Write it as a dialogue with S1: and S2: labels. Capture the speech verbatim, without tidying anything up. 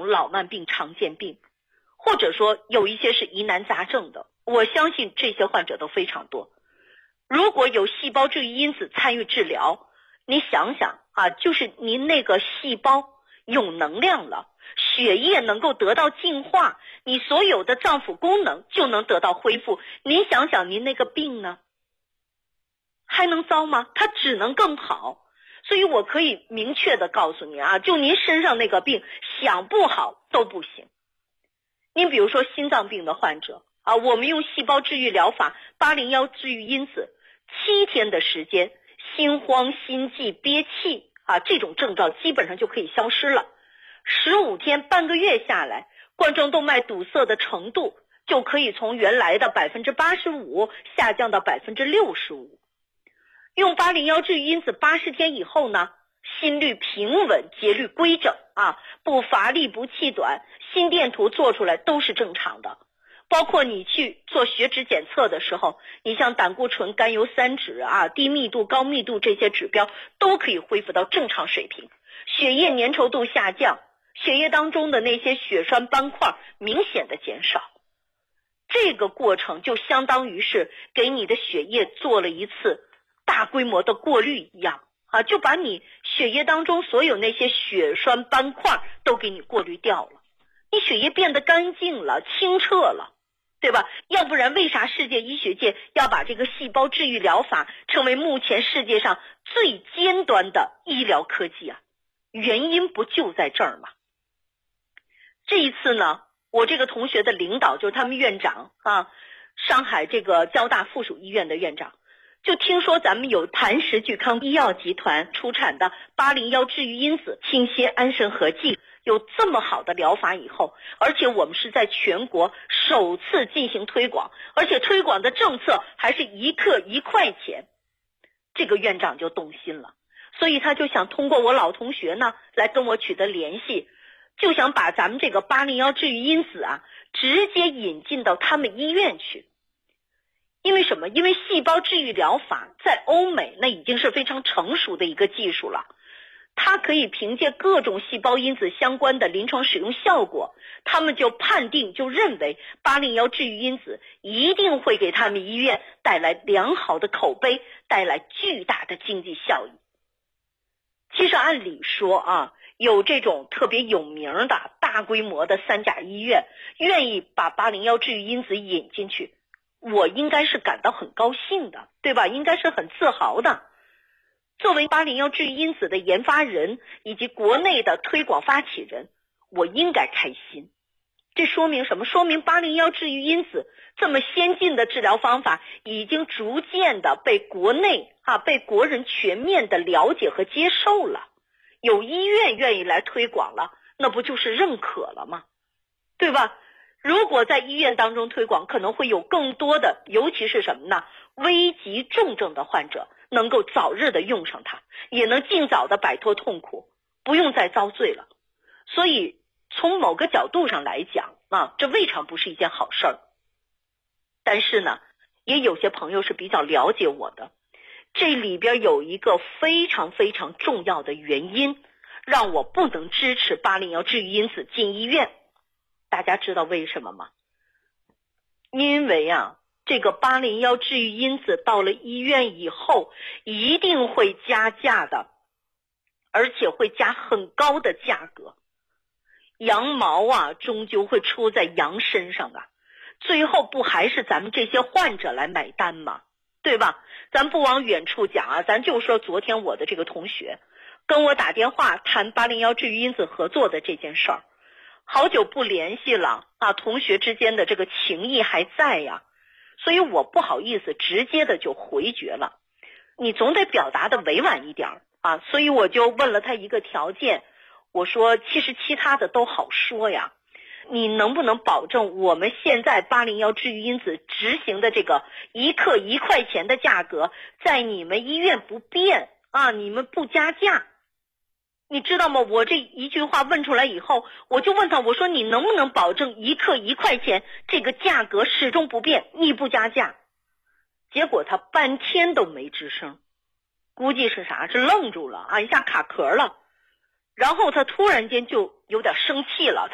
S1: 种老慢病、常见病，或者说有一些是疑难杂症的，我相信这些患者都非常多。如果有细胞治愈因子参与治疗，你想想啊，就是您那个细胞有能量了，血液能够得到净化，你所有的脏腑功能就能得到恢复。您想想您那个病呢，还能糟吗？它只能更好。所以我可以明确的告诉你啊，就您身上那个病想不好都不行。您比如说心脏病的患者啊，我们用细胞治愈疗法八零一治愈因子，七天的时间，心慌、心悸、憋气啊，这种症状基本上就可以消失了。十五天、半个月下来，冠状动脉堵塞的程度就可以从原来的百分之八十五下降到百分之六十五。用八零一治愈因子八十天以后呢，心率平稳，节律规整啊，不乏力不气短，心电图做出来都是正常的。包括你去做血脂检测的时候，你像胆固醇、甘油三酯啊、低密度、高密度这些指标都可以恢复到正常水平，血液粘稠度下降，血液当中的那些血栓斑块明显的减少。这个过程就相当于是给你的血液做了一次大规模的过滤一样啊，就把你血液当中所有那些血栓斑块都给你过滤掉了，你血液变得干净了，清澈了，对吧？要不然为啥世界医学界要把这个细胞治愈疗法成为目前世界上最尖端的医疗科技啊？原因不就在这儿吗？这一次呢，我这个同学的领导就是他们院长啊，上海这个交大附属医院的院长，就听说咱们有磐石聚康医药集团出产的八零一治愈因子清疖安神合剂有这么好的疗法以后，而且我们是在全国首次进行推广，而且推广的政策还是一克一块钱，这个院长就动心了，所以他就想通过我老同学呢来跟我取得联系，就想把咱们这个八零一治愈因子啊直接引进到他们医院去。因为什么？因为细胞治愈疗法在欧美那已经是非常成熟的一个技术了，它可以凭借各种细胞因子相关的临床使用效果，他们就判定就认为八零一治愈因子一定会给他们医院带来良好的口碑，带来巨大的经济效益。其实按理说啊，有这种特别有名的大规模的三甲医院愿意把八零一治愈因子引进去，我应该是感到很高兴的，对吧？应该是很自豪的。作为八零一治愈因子的研发人以及国内的推广发起人，我应该开心。这说明什么？说明八零一治愈因子这么先进的治疗方法已经逐渐的被国内啊被国人全面的了解和接受了，有医院愿意来推广了，那不就是认可了吗？对吧？如果在医院当中推广，可能会有更多的，尤其是什么呢？危急重症的患者能够早日的用上它，也能尽早的摆脱痛苦，不用再遭罪了。所以从某个角度上来讲啊，这未尝不是一件好事儿。但是呢，也有些朋友是比较了解我的，这里边有一个非常非常重要的原因，让我不能支持八零一治愈因子进医院。大家知道为什么吗？因为啊，这个八零一治愈因子到了医院以后一定会加价的，而且会加很高的价格。羊毛啊终究会出在羊身上啊，最后不还是咱们这些患者来买单吗？对吧？咱不往远处讲啊，咱就说昨天我的这个同学跟我打电话谈八零一治愈因子合作的这件事儿，好久不联系了啊，同学之间的这个情谊还在呀，所以我不好意思直接的就回绝了，你总得表达的委婉一点啊，所以我就问了他一个条件，我说其实其他的都好说呀，你能不能保证我们现在八零一治愈因子执行的这个一克一块钱的价格在你们医院不变啊，你们不加价？你知道吗？我这一句话问出来以后，我就问他，我说你能不能保证一克一块钱这个价格始终不变，你不加价？结果他半天都没吱声，估计是啥？是愣住了啊，一下卡壳了。然后他突然间就有点生气了，